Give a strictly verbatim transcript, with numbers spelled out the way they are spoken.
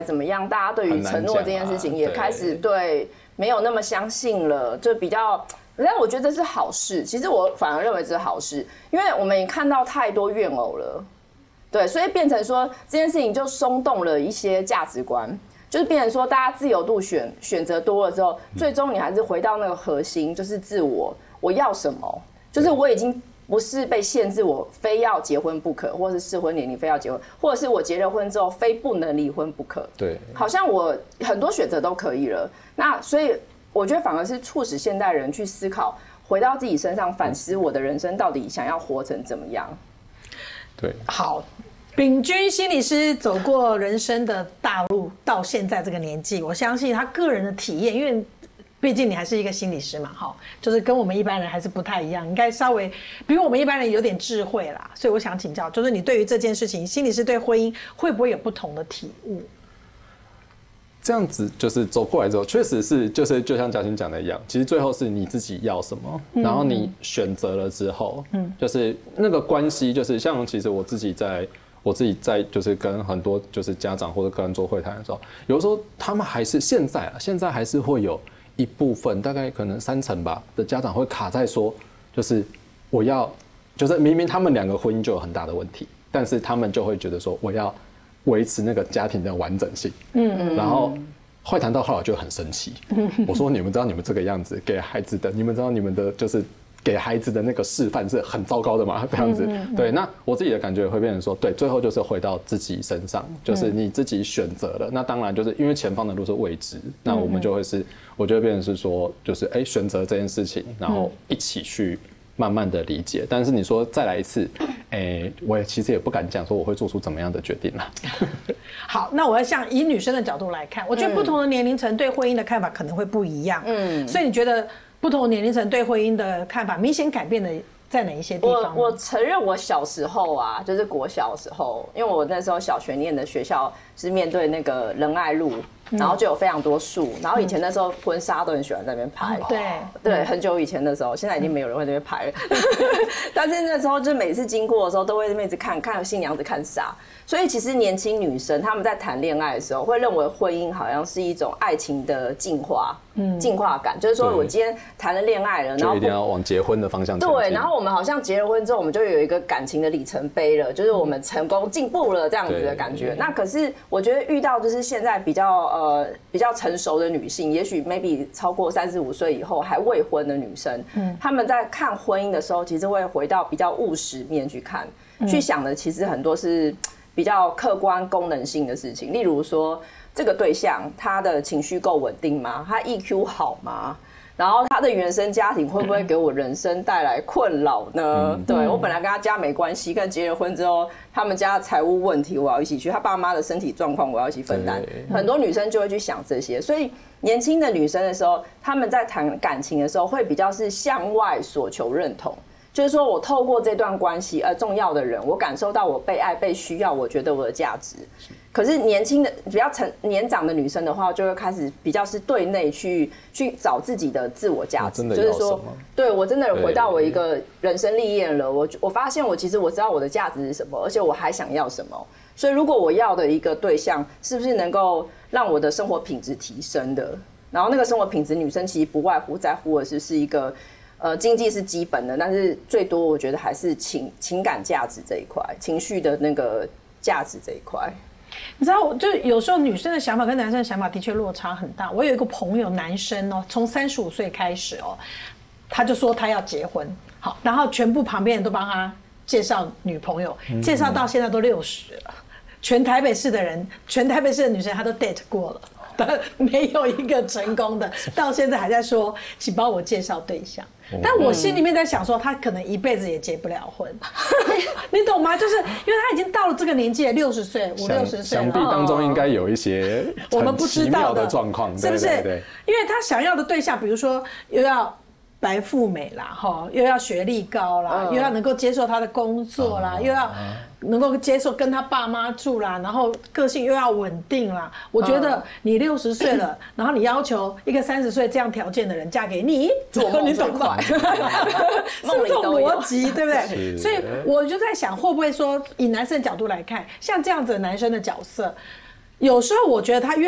怎么样，大家对于承诺这件事情也开始对没有那么相信了，就比较。但我觉得这是好事，其实我反而认为这是好事，因为我们也看到太多怨偶了，对，所以变成说这件事情就松动了一些价值观，就是变成说大家自由度选选择多了之后，最终你还是回到那个核心，就是自我，我要什么，就是我已经不是被限制，我非要结婚不可，或是适婚年龄非要结婚，或者是我结了婚之后非不能离婚不可， 对， 好像我很多选择都可以了，那所以。我觉得反而是促使现代人去思考，回到自己身上反思我的人生到底想要活成怎么样。 对， 好，秉鈞心理师走过人生的大路，到现在这个年纪，我相信他个人的体验，因为毕竟你还是一个心理师嘛，哈，就是跟我们一般人还是不太一样，应该稍微比我们一般人有点智慧啦。所以我想请教，就是你对于这件事情，心理师对婚姻会不会有不同的体悟？ 这样子就是走过来之后，确实是就是就像嘉欣讲的一样，其实最后是你自己要什么，嗯、然后你选择了之后，嗯，就是那个关系，就是像其实我自己在我自己在就是跟很多就是家长或者个人做会谈的时候，有的时候他们还是现在啊，现在还是会有一部分大概可能三成吧的家长会卡在说，就是我要就是明明他们两个婚姻就有很大的问题，但是他们就会觉得说我要。维持那个家庭的完整性，嗯嗯，然后会谈到后来就很生气，嗯，我说你们知道你们这个样子给孩子的，你们知道你们的就是给孩子的那个示范是很糟糕的嘛？这样子，嗯嗯嗯对，那我自己的感觉会变成说，对，最后就是回到自己身上，就是你自己选择了，那当然就是因为前方的路是未知，那我们就会是，我就会变成是说，就是哎选择这件事情，然后一起去。慢慢的理解，但是你说再来一次，欸、我也其实也不敢讲说我会做出怎么样的决定啦。 好，那我要像以女生的角度来看，我觉得不同的年龄层对婚姻的看法可能会不一样。嗯，所以你觉得不同的年龄层对婚姻的看法明显改变的在哪一些地方？ 我我承认我小时候啊，就是国小的时候，因为我那时候小学念的学校是面对那个仁爱路。然后就有非常多树，然后以前那时候婚纱都很喜欢在那边拍， 对对，很久以前的时候，现在已经没有人会在那边拍了。但是那时候就每次经过的时候，都会在那边一直看看新娘子看纱。所以其实年轻女生她们在谈恋爱的时候，会认为婚姻好像是一种爱情的进化，嗯，进化感，就是说我今天谈了恋爱了，然后就一定要往结婚的方向前进。 对，然后我们好像结了婚之后，我们就有一个感情的里程碑了，就是我们成功进步了这样子的感觉。那可是我觉得遇到就是现在比较呃比较成熟的女性，也许 maybe 超过三十五岁以后还未婚的女生，嗯，她们在看婚姻的时候，其实会回到比较务实面去看，嗯、去想的其实很多是比较客观功能性的事情，例如说这个对象他的情绪够稳定吗？他 E Q 好吗？然后他的原生家庭会不会给我人生带来困扰呢？嗯、对我本来跟他家没关系，但结了婚之后，他们家的财务问题我要一起去，他爸妈的身体状况我要一起分担。很多女生就会去想这些，所以年轻的女生的时候，她们在谈感情的时候，会比较是向外所求认同。就是说我透过这段关系，呃，重要的人，我感受到我被爱、被需要，我觉得我的价值。可是年轻的、比较成年长的女生的话，就会开始比较是对内去去找自己的自我价值，就是说，对我真的回到我一个人生历练了，我我发现我其实我知道我的价值是什么，而且我还想要什么。所以如果我要的一个对象，是不是能够让我的生活品质提升的？然后那个生活品质，女生其实不外乎在乎的是是一个。呃，经济是基本的，但是最多我觉得还是情情感价值这一块，情绪的那个价值这一块。 你知道，就有时候女生的想法跟男生的想法的确落差很大。我有一个朋友，男生哦，从三十五岁开始哦，他就说他要结婚，好，然后全部旁边人都帮他介绍女朋友，介绍到现在都六十了，全台北市的人，全台北市的女生他都 date 过了。没有一个成功的，到现在还在说，请帮我介绍对象。但我心里面在想说，他可能一辈子也结不了婚，你, 你懂吗？就是因为他已经到了这个年纪，六十岁、五六十岁了， 想必当中应该有一些我们不知道的状况， 是不是？对对对，因为他想要的对象，比如说又要白富美啦，哈，又要学历高啦，嗯、又要能够接受他的工作啦，嗯、又要能够接受跟他爸妈住啦，然后个性又要稳定啦。我觉得你六十岁了，嗯、然后你要求一个三十岁这样条件的人嫁给你， 做梦最快， 是这种逻辑，对不对？所以我就在想，会不会说以男生的角度来看，像这样子的男生的角色， 有时候我觉得他越